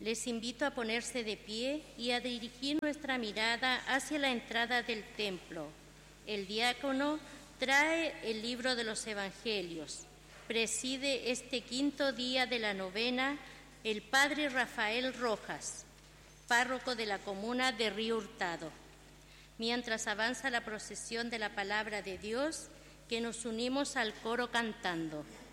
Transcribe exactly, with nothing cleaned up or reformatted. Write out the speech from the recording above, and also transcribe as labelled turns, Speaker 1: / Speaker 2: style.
Speaker 1: Les invito a ponerse de pie y a dirigir nuestra mirada hacia la entrada del templo. El diácono trae el libro de los Evangelios. Preside este quinto día de la novena el padre Rafael Rojas, párroco de la comuna de Río Hurtado. Mientras avanza la procesión de la palabra de Dios, que nos unimos al coro cantando.